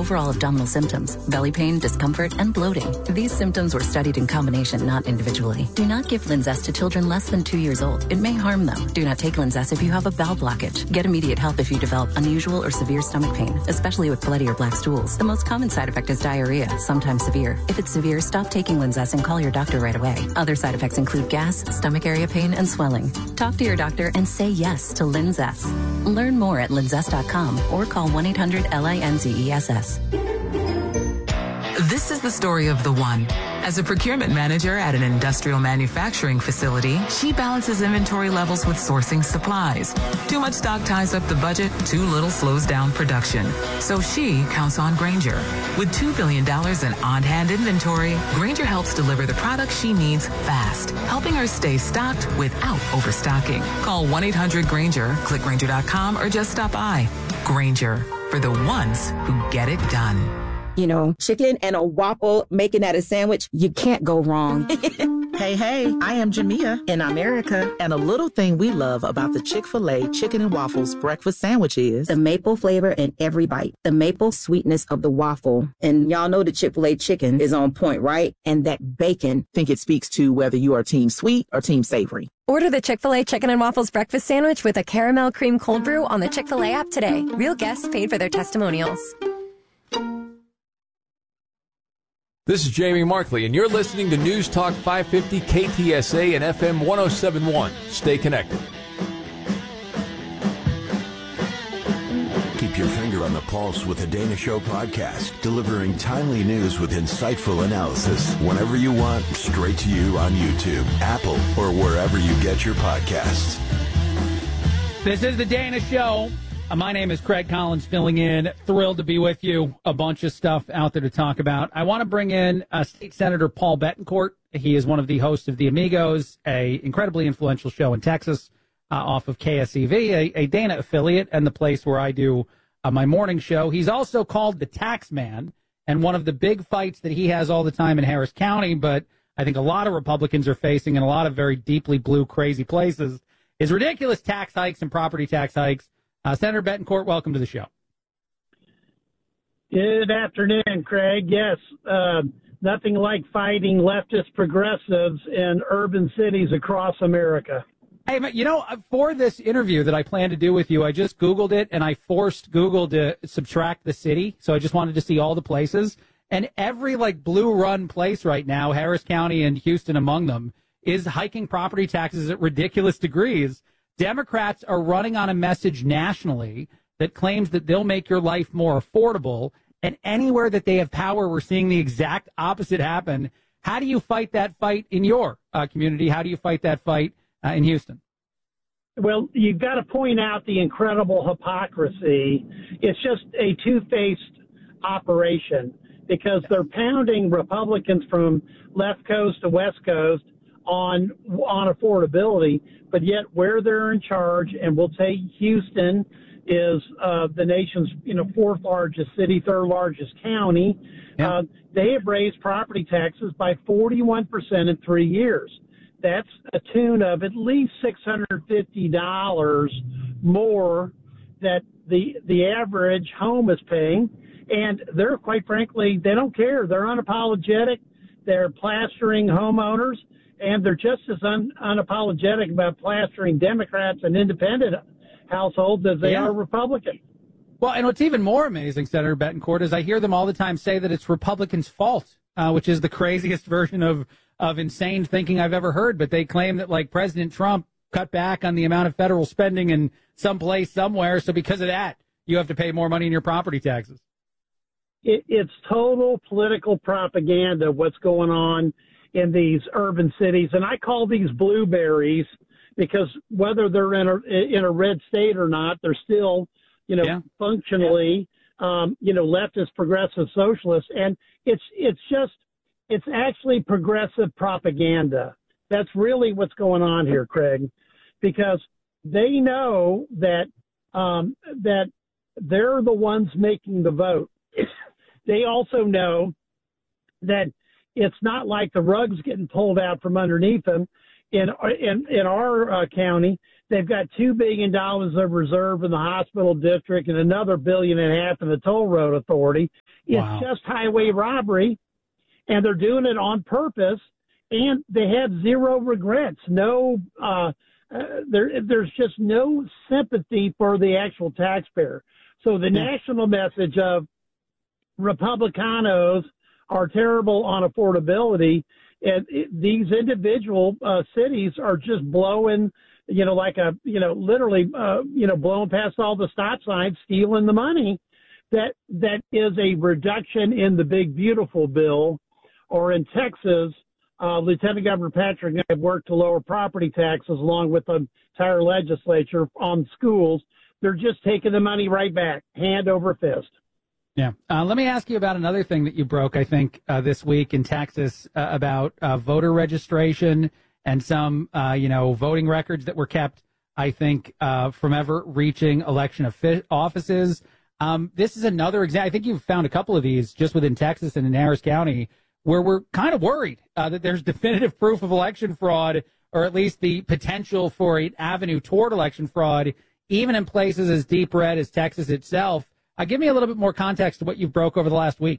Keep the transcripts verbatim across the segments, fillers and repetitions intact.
overall abdominal symptoms, belly pain, discomfort, and bloating. These symptoms were studied in combination, not individually. Do not give Linzess to children less than two years old. It may harm them. Do not take Linzess if you have a bowel blockage. Get immediate help if you develop unusual or severe stomach pain, especially with bloody or black stools. The most common side effect is diarrhea, sometimes severe. If it's severe, stop taking Linzess and call your doctor right away. Other side effects include gas, stomach area pain, and swelling. Talk to your doctor and say yes to Linzess. Learn more at linzess dot com or call one eight hundred L I N Z E S S. This is the story of the one. As a procurement manager at an industrial manufacturing facility, she balances inventory levels with sourcing supplies. Too much stock ties up the budget, too little slows down production. So she counts on Grainger. With two billion dollars in on-hand inventory, Grainger helps deliver the products she needs fast, helping her stay stocked without overstocking. Call one eight hundred Grainger, click Grainger dot com, or just stop by. Grainger, for the ones who get it done. You know, chicken and a waffle, making that a sandwich, you can't go wrong. Hey, hey, I am Jamia. In America. And a little thing we love about the Chick-fil-A Chicken and Waffles breakfast sandwich is the maple flavor in every bite, the maple sweetness of the waffle. And y'all know the Chick-fil-A chicken is on point, right? And that bacon. I think it speaks to whether you are team sweet or team savory. Order the Chick-fil-A Chicken and Waffles breakfast sandwich with a caramel cream cold brew on the Chick-fil-A app today. Real guests paid for their testimonials. This is Jamie Markley, and you're listening to News Talk five fifty K T S A and F M one oh seven point one. Stay connected. Keep your finger on the pulse with the Dana Show podcast, delivering timely news with insightful analysis whenever you want, straight to you on YouTube, Apple, or wherever you get your podcasts. This is the Dana Show. Uh, my name is Craig Collins, filling in. Thrilled to be with you. A bunch of stuff out there to talk about. I want to bring in uh, State Senator Paul Bettencourt. He is one of the hosts of The Amigos, a incredibly influential show in Texas uh, off of K S E V, a, a Dana affiliate, and the place where I do uh, my morning show. He's also called the Tax Man, and one of the big fights that he has all the time in Harris County, but I think a lot of Republicans are facing in a lot of very deeply blue, crazy places, is ridiculous tax hikes and property tax hikes. Uh, Senator Bettencourt, welcome to the show. Good afternoon, Craig. Yes, uh, nothing like fighting leftist progressives in urban cities across America. Hey, you know, for this interview that I plan to do with you, I just Googled it, and I forced Google to subtract the city, so I just wanted to see all the places. And every, like, blue-run place right now, Harris County and Houston among them, is hiking property taxes at ridiculous degrees. Democrats are running on a message nationally that claims that they'll make your life more affordable, and anywhere that they have power, we're seeing the exact opposite happen. How do you fight that fight in your uh, community? How do you fight that fight uh, in Houston? Well, you've got to point out the incredible hypocrisy. It's just a two-faced operation because they're pounding Republicans from left coast to west coast on on affordability, but yet where they're in charge, and we'll take Houston is uh, the nation's you know fourth largest city, third largest county. Yeah. Uh, they have raised property taxes by forty-one percent in three years. That's a tune of at least six hundred fifty dollars more that the the average home is paying, and they're quite frankly they don't care. They're unapologetic. They're plastering homeowners. And they're just as un, unapologetic about plastering Democrats and independent households as they yeah. are Republicans. Well, and what's even more amazing, Senator Bettencourt, is I hear them all the time say that it's Republicans' fault, uh, which is the craziest version of, of insane thinking I've ever heard. But they claim that, like, President Trump cut back on the amount of federal spending in some place somewhere, so because of that, you have to pay more money in your property taxes. It, it's total political propaganda, what's going on in these urban cities. And I call these blueberries because whether they're in a, in a red state or not, they're still, you know, yeah. functionally, um, you know, leftist, progressive, socialists. And it's, it's just, it's actually progressive propaganda. That's really what's going on here, Craig, because they know that, um, that they're the ones making the vote. They also know that it's not like the rug's getting pulled out from underneath them. In in, in our uh, county, They've got two billion dollars of reserve in the hospital district and another billion and a half in the toll road authority. It's Wow. just highway robbery, and they're doing it on purpose, and they have zero regrets. No, uh, uh, there, there's just no sympathy for the actual taxpayer. So the Yeah. national message of Republicanos are terrible on affordability, and it, these individual uh, cities are just blowing, you know, like a, you know, literally, uh, you know, blowing past all the stop signs, stealing the money. That that is a reduction in the big beautiful bill, or in Texas, uh, Lieutenant Governor Patrick and I have worked to lower property taxes along with the entire legislature on schools. They're just taking the money right back, hand over fist. Yeah. Uh, let me ask you about another thing that you broke, I think, uh, this week in Texas uh, about uh, voter registration and some, uh, you know, voting records that were kept, I think, uh, from ever reaching election offi- offices. Um, this is another example. I think you've found a couple of these just within Texas and in Harris County where we're kind of worried uh, that there's definitive proof of election fraud, or at least the potential for an avenue toward election fraud, even in places as deep red as Texas itself. Uh, give me a little bit more context to what you've broke over the last week.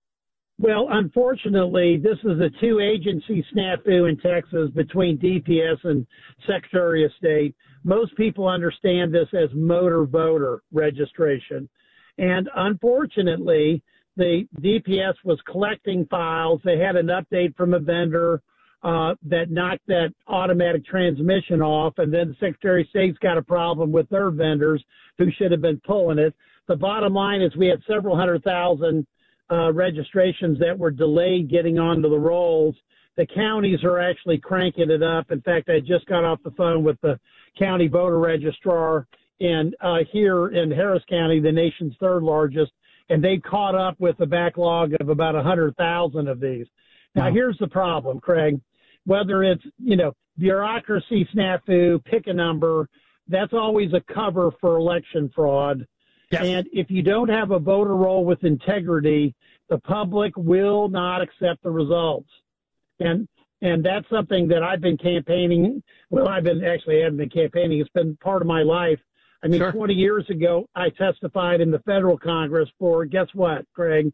Well, unfortunately, this is a two-agency snafu in Texas between D P S and Secretary of State. Most people understand this as motor voter registration. And unfortunately, the D P S was collecting files. They had an update from a vendor uh, that knocked that automatic transmission off, and then the Secretary of State's got a problem with their vendors who should have been pulling it. The bottom line is we had several hundred thousand uh, registrations that were delayed getting onto the rolls. The counties are actually cranking it up. In fact, I just got off the phone with the county voter registrar in uh, here in Harris County, the nation's third largest, and they caught up with a backlog of about one hundred thousand of these. Now, Wow. here's the problem, Craig. Whether it's, you know, bureaucracy snafu, pick a number, that's always a cover for election fraud. Yes. And if you don't have a voter roll with integrity, the public will not accept the results. And and that's something that I've been campaigning. Well, I've been actually I haven't been campaigning. It's been part of my life. I mean, Sure. twenty years ago, I testified in the federal Congress for, guess what, Craig?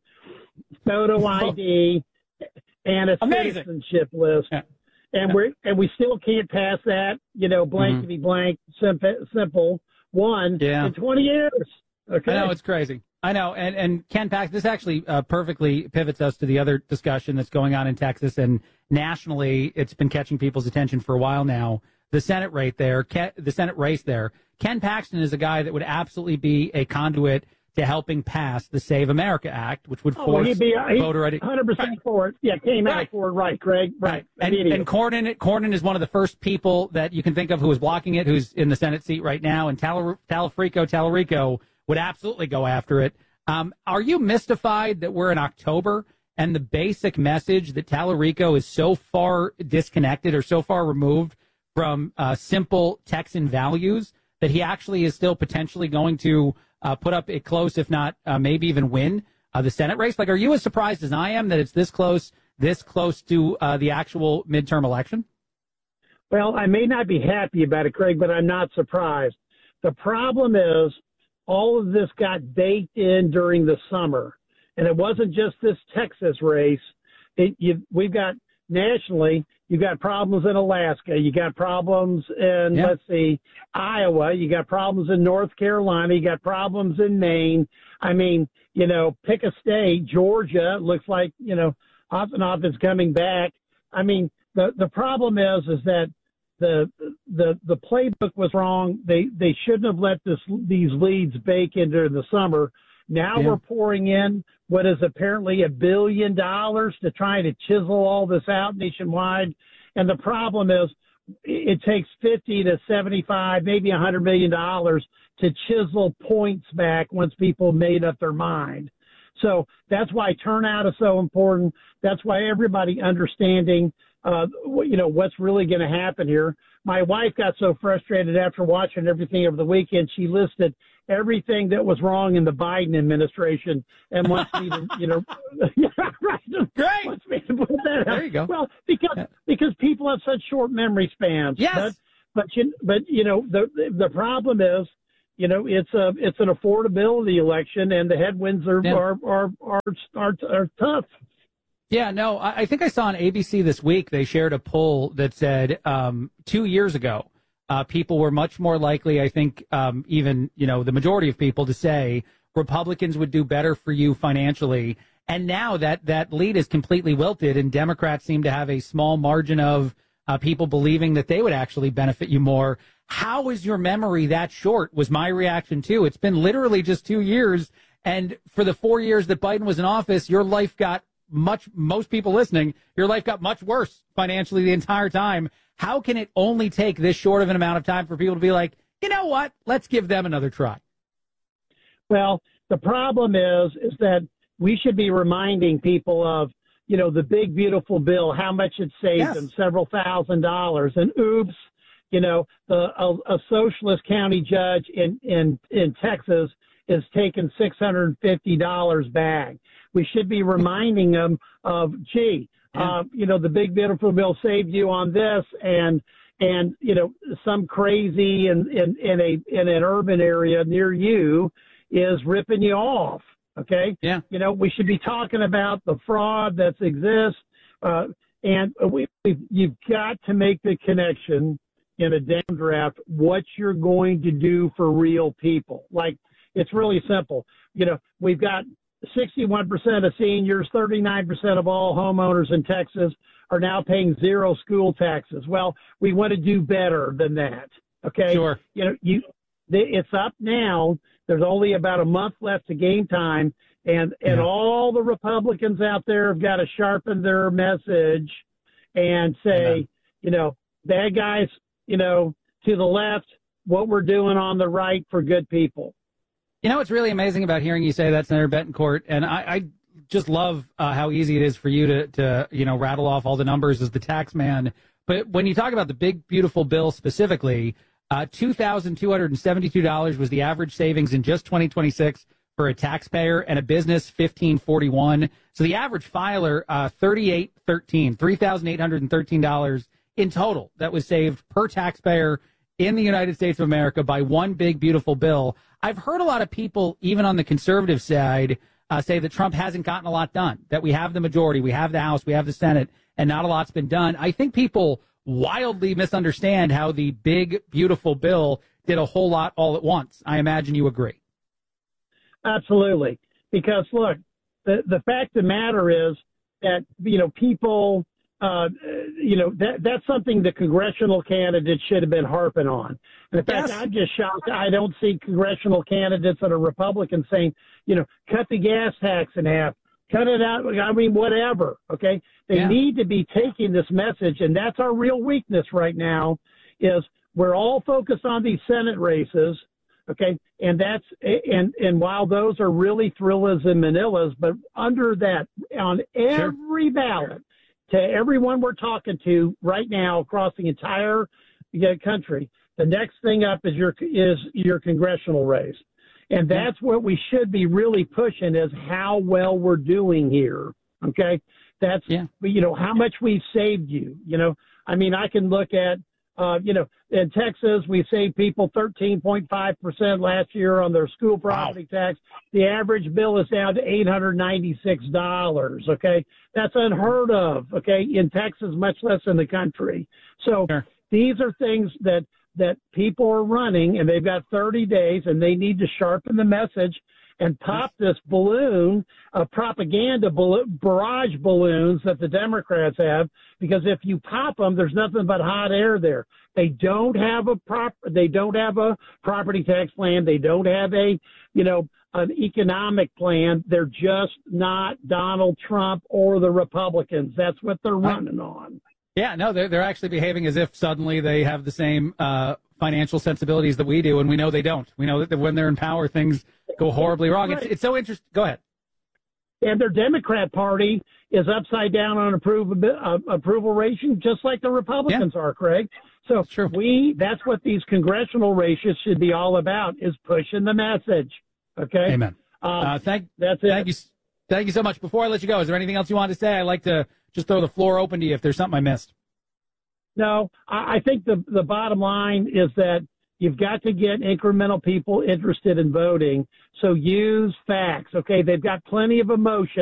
Photo I D and a Amazing. citizenship list. Yeah. And Yeah. we're and we still can't pass that, you know, blankety blank, simple, simple one Yeah. in twenty years. Okay. I know, it's crazy. I know. And, and Ken Paxton, this actually uh, perfectly pivots us to the other discussion that's going on in Texas, and nationally it's been catching people's attention for a while now. The Senate race there, Ken, the Senate race there. Ken Paxton is a guy that would absolutely be a conduit to helping pass the Save America Act, which would Oh, force well, he'd be uh, voter I D. one hundred percent Right. for it. Yeah, came Right. out for it. Right, Craig. Right. And, Immediate. and Cornyn, Cornyn is one of the first people that you can think of who is blocking it, who's in the Senate seat right now. And Tal- Talafrico, Talarico would absolutely go after it. Um, are you mystified that we're in October and the basic message that Talarico is so far disconnected or so far removed from uh, simple Texan values that he actually is still potentially going to uh, put up a close, if not uh, maybe even win uh, the Senate race? Like, are you as surprised as I am that it's this close, this close to uh, the actual midterm election? Well, I may not be happy about it, Craig, but I'm not surprised. The problem is all of this got baked in during the summer, and it wasn't just this Texas race. It, you, we've got nationally, you've got problems in Alaska, you got problems in, Yeah. let's see, Iowa, you got problems in North Carolina, you got problems in Maine. I mean, you know, pick a state. Georgia looks like, you know, off and off is coming back. I mean, the the problem is, is that the the the playbook was wrong. They they shouldn't have let this these leads bake into the summer. Now Yeah. we're pouring in what is apparently a billion dollars to try to chisel all this out nationwide. And the problem is it takes fifty to seventy-five, maybe a hundred million dollars to chisel points back once people made up their mind. So that's why turnout is so important. That's why everybody understanding, uh, you know, what's really going to happen here. My wife got so frustrated after watching everything over the weekend. She listed everything that was wrong in the Biden administration and wants me to, you know, Great. wants me to put that out. There you go. Well, because Yeah. because people have such short memory spans. Yes. But, but you, but you know, the the problem is, you know, it's a it's an affordability election, and the headwinds are Yeah. are, are are are are tough. Yeah, no, I, I think I saw on A B C this week they shared a poll that said um, two years ago uh, people were much more likely, I think, um, even you know the majority of people to say Republicans would do better for you financially. And now that that lead is completely wilted, and Democrats seem to have a small margin of uh, people believing that they would actually benefit you more. How is your memory that short? Was my reaction too. It's been literally just two years, and for the four years that Biden was in office, your life got much. Most people listening, your life got much worse financially the entire time. How can it only take this short of an amount of time for people to be like, you know what? Let's give them another try. Well, the problem is, is that we should be reminding people of, you know, the big, beautiful bill, how much it saved Yes. them, several thousand dollars. And oops, you know, the a, a socialist county judge in, in, in Texas is taking six hundred fifty dollars back. We should be reminding them of, gee, yeah. uh, you know, the big, beautiful bill saved you on this, and and you know, some crazy in, in, in a in an urban area near you is ripping you off. Okay. Yeah. You know, we should be talking about the fraud that exists, uh, and we, we you've got to make the connection in a downdraft what you're going to do for real people. Like, it's really simple. You know, we've got sixty-one percent of seniors, thirty-nine percent of all homeowners in Texas are now paying zero school taxes. Well, we want to do better than that. Okay. Sure. You know, you it's up now. There's only about a month left to game time, and, and Yeah. all the Republicans out there have got to sharpen their message and say, Amen. you know, bad guys, you know, to the left, what we're doing on the right for good people. You know what's really amazing about hearing you say that, Senator Betancourt, and I, I just love uh, how easy it is for you to, to, you know, rattle off all the numbers as the tax man. But when you talk about the big, beautiful bill specifically, uh, two thousand two hundred seventy-two dollars was the average savings in just twenty twenty-six for a taxpayer, and a business fifteen forty-one. So the average filer, uh, thirty-eight thirteen, three thousand eight hundred thirteen dollars in total that was saved per taxpayer in the United States of America by one big, beautiful bill. I've heard a lot of people, even on the conservative side, uh, say that Trump hasn't gotten a lot done, that we have the majority, we have the House, we have the Senate, and not a lot's been done. I think people wildly misunderstand how the big, beautiful bill did a whole lot all at once. I imagine you agree. Absolutely. Because, look, the, the fact of the matter is that, you know, people, uh, you know, that that's something the congressional candidates should have been harping on. And in fact, Yes. I'm just shocked. I don't see congressional candidates that are Republicans saying, you know, cut the gas tax in half, cut it out. I mean, whatever. Okay. They Yeah. need to be taking this message. And that's our real weakness right now is we're all focused on these Senate races. Okay. And that's, and, and while those are really thrillas and manillas, but under that, on every ballot, to everyone we're talking to right now across the entire country, the next thing up is your, is your congressional race. And that's what we should be really pushing is how well we're doing here. Okay. That's, yeah. you know, how much we've saved you, you know, I mean, I can look at, Uh, you know, in Texas, we saved people thirteen point five percent last year on their school property wow. tax. The average bill is down to eight hundred ninety-six dollars, okay? That's unheard of, okay, in Texas, much less in the country. So sure. These are things that, that people are running, and they've got thirty days, and they need to sharpen the message and pop this balloon of propaganda ball- barrage balloons that the Democrats have, because if you pop them, there's nothing but hot air there. They don't have a prop, they don't have a property tax plan. They don't have a, you know, an economic plan. They're just not Donald Trump or the Republicans. That's what they're running on. Yeah, no, they're, they're actually behaving as if suddenly they have the same uh, financial sensibilities that we do, and we know they don't. We know that when they're in power, things go horribly wrong. Right. It's, it's so interesting. Go ahead. And their Democrat Party is upside down on approval uh, approval rating, just like the Republicans yeah. are, Craig. So True. we that's what these congressional races should be all about, is pushing the message. Okay. Amen. Um, uh, thank that's it. Thank you. Thank you so much. Before I let you go, is there anything else you wanted to say? I'd like to just throw the floor open to you if there's something I missed. No, I, I think the, the bottom line is that you've got to get incremental people interested in voting. So use facts. Okay, they've got plenty of emotion.